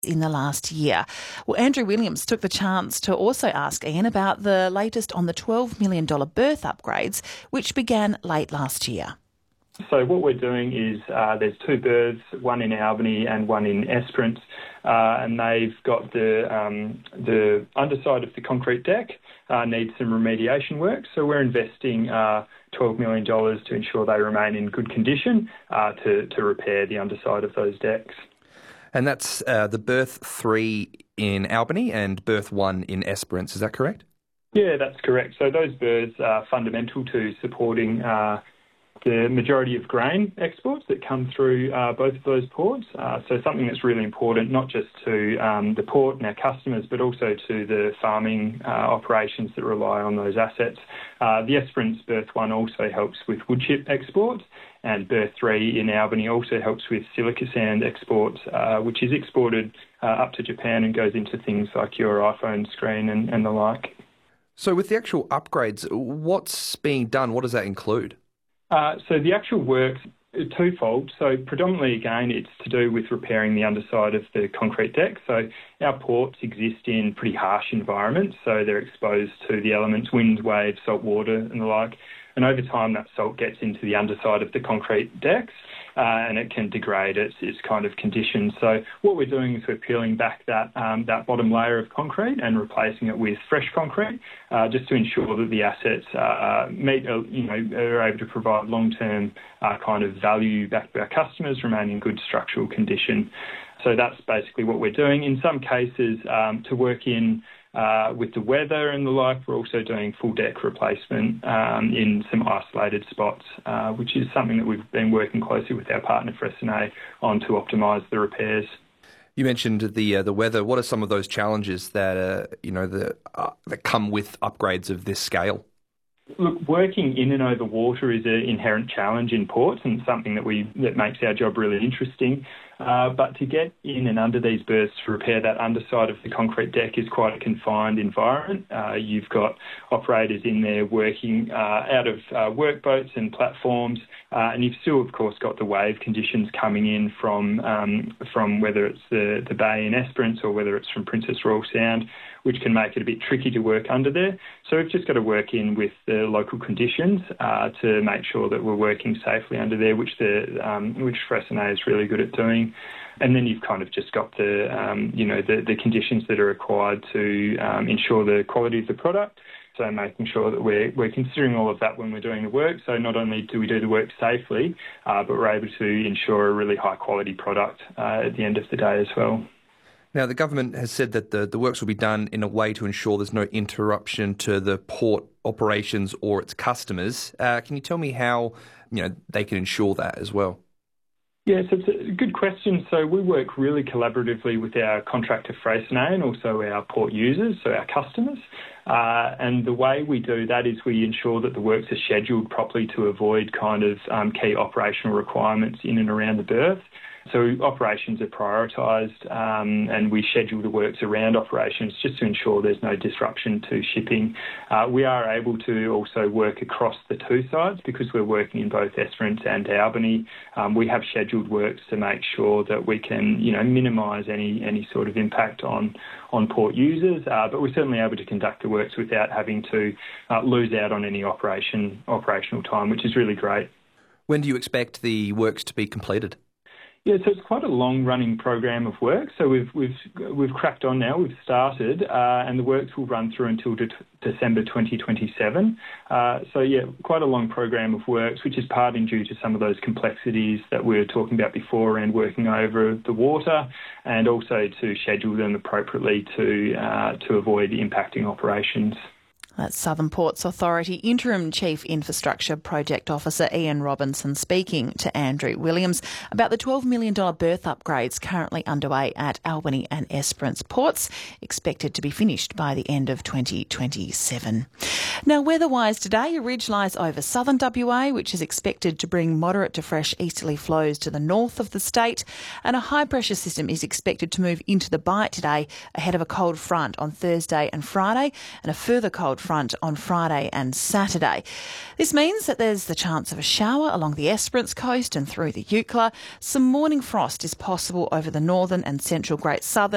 in the last year. Well, Andrew Williams took the chance to also ask Ian about the latest on the $12 million berth upgrades, which began late last year. So what we're doing is there's two berths, one in Albany and one in Esperance, and they've got the underside of the concrete deck needs some remediation work. So we're investing $12 million to ensure they remain in good condition to repair the underside of those decks. And that's the berth 3 in Albany and berth 1 in Esperance, is that correct? Yeah, that's correct. So those berths are fundamental to supporting the majority of grain exports that come through both of those ports. So something that's really important, not just to the port and our customers, but also to the farming operations that rely on those assets. The Esperance berth 1 also helps with wood chip exports, and berth 3 in Albany also helps with silica sand exports, which is exported up to Japan and goes into things like your iPhone screen and the like. So with the actual upgrades, what's being done? What does that include? So the actual work's twofold. So predominantly, again, it's to do with repairing the underside of the concrete deck. So our ports exist in pretty harsh environments, so they're exposed to the elements, wind, waves, salt water and the like. And over time, that salt gets into the underside of the concrete decks and it can degrade its kind of condition. So what we're doing is we're peeling back that bottom layer of concrete and replacing it with fresh concrete just to ensure that the assets are able to provide long-term kind of value back to our customers, remain in good structural condition. So that's basically what we're doing. In some cases, to work in with the weather and the like, we're also doing full deck replacement in some isolated spots, which is something that we've been working closely with our partner Freycinet on to optimise the repairs. You mentioned the weather. What are some of those challenges that that come with upgrades of this scale? Look, working in and over water is an inherent challenge in ports and something that makes our job really interesting. But to get in and under these berths to repair that underside of the concrete deck is quite a confined environment. You've got operators in there working out of workboats and platforms, and you've still, of course, got the wave conditions coming in from whether it's the bay in Esperance or whether it's from Princess Royal Sound, which can make it a bit tricky to work under there. So we've just got to work in with the local conditions to make sure that we're working safely under there, which Freycinet is really good at doing. And then you've kind of just got the conditions that are required to ensure the quality of the product. So making sure that we're considering all of that when we're doing the work. So not only do we do the work safely, but we're able to ensure a really high quality product at the end of the day as well. Now, the government has said that the works will be done in a way to ensure there's no interruption to the port operations or its customers. Can you tell me how they can ensure that as well? Yeah, so it's a good question. So we work really collaboratively with our contractor Freycinet and also our port users, so our customers. And the way we do that is we ensure that the works are scheduled properly to avoid kind of key operational requirements in and around the berth. So operations are prioritised and we schedule the works around operations just to ensure there's no disruption to shipping. We are able to also work across the two sides because we're working in both Esperance and Albany. We have scheduled works to make sure that we can minimise any sort of impact on port users, but we're certainly able to conduct the works without having to lose out on any operational time, which is really great. When do you expect the works to be completed? Yeah, so it's quite a long-running program of work. So we've cracked on now. We've started, and the works will run through until December 2027. So yeah, quite a long program of works, which is partly due to some of those complexities that we were talking about before around working over the water, and also to schedule them appropriately to avoid impacting operations. That's Southern Ports Authority Interim Chief Infrastructure Project Officer Ian Robinson speaking to Andrew Williams about the $12 million berth upgrades currently underway at Albany and Esperance ports, expected to be finished by the end of 2027. Now, weather-wise today, a ridge lies over southern WA, which is expected to bring moderate to fresh easterly flows to the north of the state, and a high-pressure system is expected to move into the Bight today ahead of a cold front on Thursday and Friday, and a further cold front on Friday and Saturday. This means that there's the chance of a shower along the Esperance coast and through the Eucla. Some morning frost is possible over the northern and central Great Southern